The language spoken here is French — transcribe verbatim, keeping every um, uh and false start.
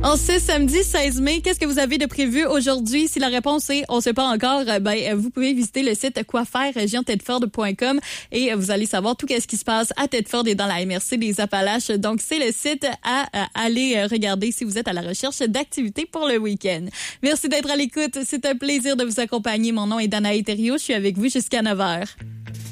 En ce samedi seize mai, qu'est-ce que vous avez de prévu aujourd'hui? Si la réponse est on ne sait pas encore, ben vous pouvez visiter le site quoi faire région tedford point com et vous allez savoir tout ce qui se passe à Tedford et dans la M R C des Appalaches. Donc c'est le site à, à aller regarder si vous êtes à la recherche d'activités pour le week-end. Merci d'être à l'écoute. C'est un plaisir de vous accompagner. Mon nom est Danae Thériault. Je suis avec vous jusqu'à neuf heures.